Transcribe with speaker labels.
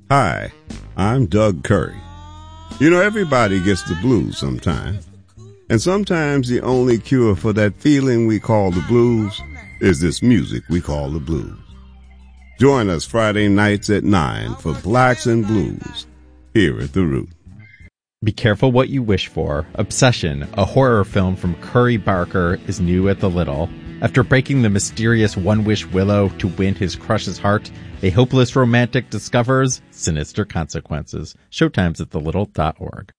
Speaker 1: Hi, I'm Doug Curry. You know, everybody gets the blues sometime. And sometimes the only cure for that feeling we call the blues is this music we call the blues. Join us Friday nights at 9 for Blacks and Blues here at The Root.
Speaker 2: Be careful what you wish for. Obsession, a horror film from Curry Barker, is new at the Little. After breaking the mysterious one-wish willow to win his crush's heart, a hopeless romantic discovers sinister consequences. Showtimes at thelittle.org.